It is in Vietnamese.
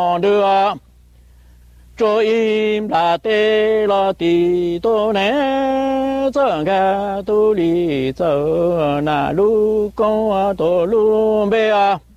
đưa cho im là tê lo tì tô nè giờ ga tu li giờ na lu công tô lu bê